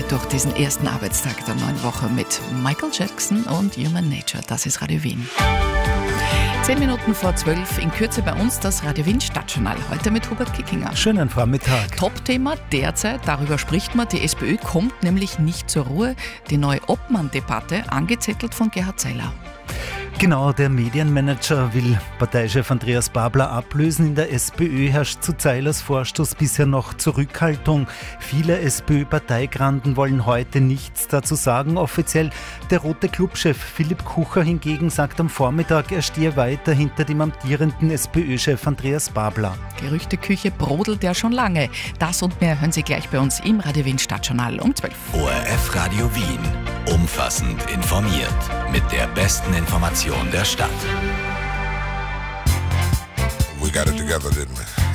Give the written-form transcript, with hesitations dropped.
durch diesen ersten Arbeitstag der neuen Woche mit Michael Jackson und Human Nature. Das ist Radio Wien. 10 Minuten vor 12, in Kürze bei uns das Radio Wien Stadtjournal. Heute mit Hubert Kickinger. Schönen Vormittag. Top-Thema derzeit, darüber spricht man, die SPÖ kommt nämlich nicht zur Ruhe. Die neue Obmann-Debatte, angezettelt von Gerhard Seiler. Genau, der Medienmanager will Parteichef Andreas Babler ablösen. In der SPÖ herrscht zu Zeilers Vorstoß bisher noch Zurückhaltung. Viele SPÖ-Parteigranden wollen heute nichts dazu sagen. Offiziell der rote Clubchef Philipp Kucher hingegen sagt am Vormittag, er stehe weiter hinter dem amtierenden SPÖ-Chef Andreas Babler. Gerüchteküche brodelt ja schon lange. Das und mehr hören Sie gleich bei uns im Radio Wien Stadtjournal um 12. ORF Radio Wien. Umfassend informiert. Mit der besten Information der Stadt. We got it together, didn't we?